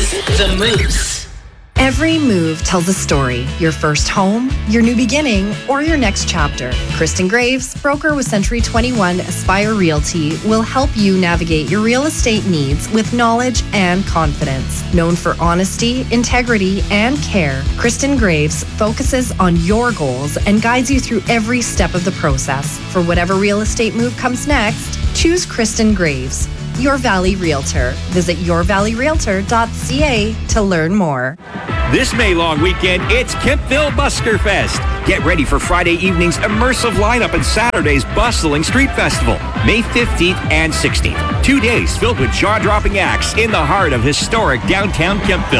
is The Moose. Every move tells a story. Your first home, your new beginning, or your next chapter. Kristen Graves, broker with Century 21 Aspire Realty, will help you navigate your real estate needs with knowledge and confidence. Known for honesty, integrity, and care, Kristen Graves focuses on your goals and guides you through every step of the process. For whatever real estate move comes next, choose Kristen Graves, Your Valley Realtor. Visit yourvalleyrealtor.ca to learn more. This May long weekend, it's Kemptville Busker Fest. Get ready for Friday evening's immersive lineup and Saturday's bustling street festival, May 15th and 16th. 2 days filled with jaw-dropping acts in the heart of historic downtown Kemptville.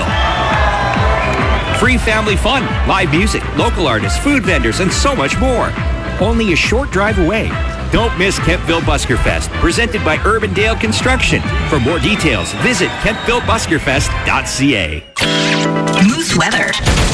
Free family fun, live music, local artists, food vendors, and so much more. Only a short drive away. Don't miss Kemptville Busker Fest, presented by Urbandale Construction. For more details, visit KemptvilleBuskerFest.ca. Moose weather.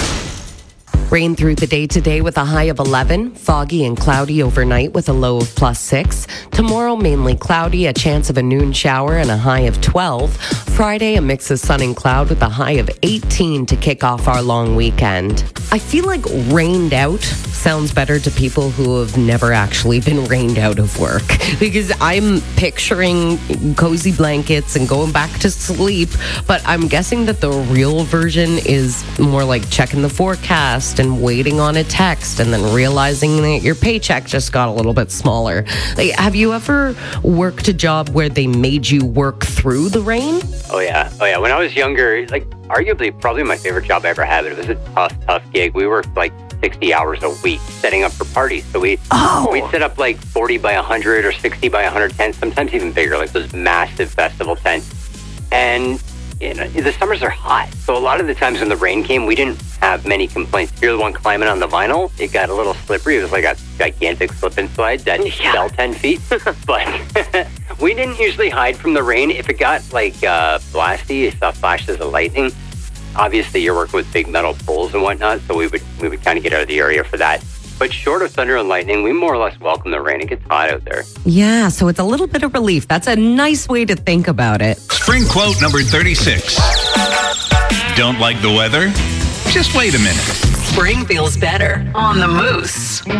Rain through the day today with a high of 11. Foggy and cloudy overnight with a low of +6. Tomorrow, mainly cloudy, a chance of a noon shower and a high of 12. Friday, a mix of sun and cloud with a high of 18 to kick off our long weekend. I feel like rained out sounds better to people who have never actually been rained out of work, because I'm picturing cozy blankets and going back to sleep, but I'm guessing that the real version is more like checking the forecast and waiting on a text and then realizing that your paycheck just got a little bit smaller. Like, have you ever worked a job where they made you work through the rain? Oh yeah. When I was younger, like arguably probably my favorite job I ever had. It was a tough gig. We worked like 60 hours a week setting up for parties. So we'd set up like 40 by 100 or 60 by 100 tents, sometimes even bigger, like those massive festival tents. And you know, the summers are hot. So a lot of the times when the rain came, we didn't have many complaints. If you're the one climbing on the vinyl, it got a little slippery. It was like a gigantic slip and slide that fell 10 feet. But we didn't usually hide from the rain. If it got like blasty, if saw flashes of lightning, obviously you're working with big metal poles and whatnot, so we would kind of get out of the area for that. But short of thunder and lightning, we more or less welcome the rain. It gets hot out there. Yeah, so it's a little bit of relief. That's a nice way to think about it. Spring quote number 36. Don't like the weather? Just wait a minute. Spring feels better on The Moose.